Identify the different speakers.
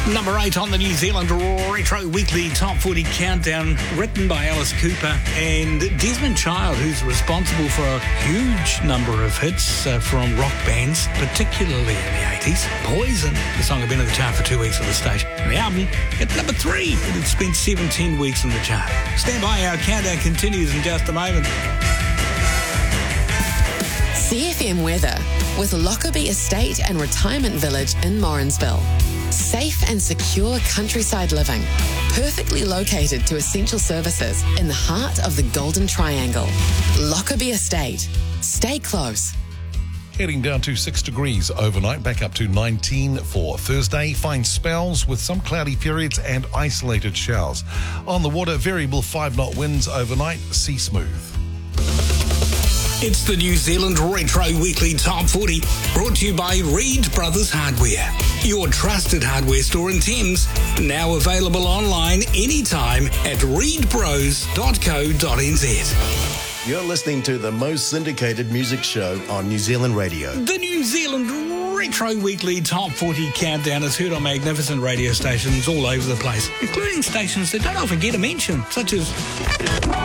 Speaker 1: Number 8 on the New Zealand Retro Weekly Top 40 Countdown, written by Alice Cooper and Desmond Child, who's responsible for a huge number of hits from rock bands, particularly in the 80s. Poison, the song had been in the chart for 2 weeks on the station. And the album at number 3. It had spent 17 weeks in the chart. Stand by, our countdown continues in just a moment.
Speaker 2: CFM weather with Lockerbie Estate and Retirement Village in Morrinsville. Safe and secure countryside living, perfectly located to essential services in the heart of the Golden Triangle. Lockerbie Estate. Stay close.
Speaker 3: Heading down to 6 degrees overnight, back up to 19 for Thursday. Fine spells with some cloudy periods and isolated showers. On the water, variable 5-knot winds overnight, sea smooth.
Speaker 1: It's the New Zealand Retro Weekly Top 40, brought to you by Reed Brothers Hardware, your trusted hardware store in Thames, now available online anytime at reedbros.co.nz.
Speaker 4: You're listening to the most syndicated music show on New Zealand radio.
Speaker 1: The New Zealand Retro Weekly Top 40 Countdown is heard on magnificent radio stations all over the place, including stations that don't often get a mention, such as